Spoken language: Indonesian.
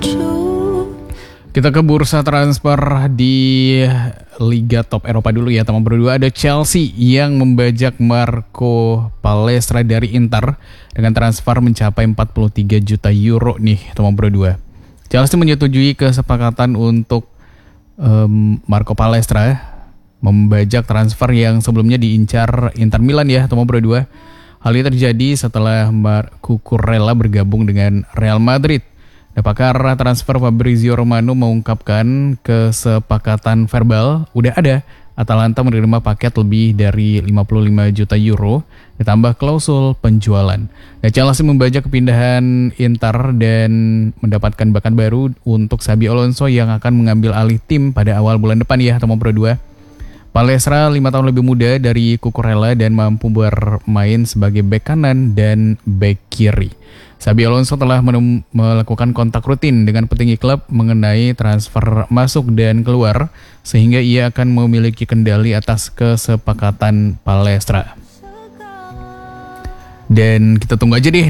Kita ke bursa transfer di Liga Top Eropa dulu ya teman berdua. Ada Chelsea yang membajak Marco Palestra dari Inter dengan transfer mencapai 43 juta euro nih teman berdua. Chelsea menyetujui kesepakatan untuk Marco Palestra membajak transfer yang sebelumnya diincar Inter Milan ya teman berdua. Hal ini terjadi setelah Cucurella bergabung dengan Real Madrid. Pakar transfer Fabrizio Romano mengungkapkan kesepakatan verbal udah ada. Atalanta menerima paket lebih dari 55 juta euro ditambah klausul penjualan. Chelsea membajak kepindahan Inter dan mendapatkan bakat baru untuk Xabi Alonso yang akan mengambil alih tim pada awal bulan depan ya teman berdua. Palestra 5 tahun lebih muda dari Cucurella dan mampu bermain sebagai bek kanan dan bek kiri. Xabi Alonso telah melakukan kontak rutin dengan petinggi klub mengenai transfer masuk dan keluar sehingga ia akan memiliki kendali atas kesepakatan Palestra. Dan kita tunggu aja deh